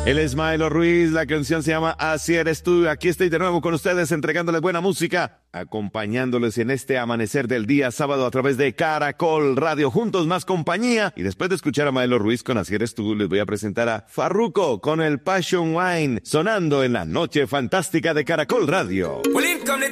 Él es Maelo Ruiz, la canción se llama Así eres tú. Aquí estoy de nuevo con ustedes entregándoles buena música, acompañándoles en este amanecer del día sábado a través de Caracol Radio, juntos más compañía. Y después de escuchar a Maelo Ruiz con Así eres tú, les voy a presentar a Farruko con el Passion Wine, sonando en la noche fantástica de Caracol Radio.